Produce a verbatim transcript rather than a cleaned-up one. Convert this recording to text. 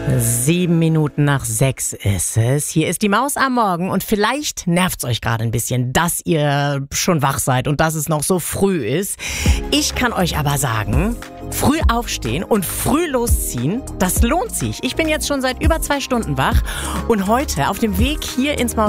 Sieben Minuten nach sechs ist es. Hier ist die Maus am Morgen und vielleicht nervt's euch gerade ein bisschen, dass ihr schon wach seid und dass es noch so früh ist. Ich kann euch aber sagen, früh aufstehen und früh losziehen, das lohnt sich. Ich bin jetzt schon seit über zwei Stunden wach und heute auf dem Weg hier ins Maus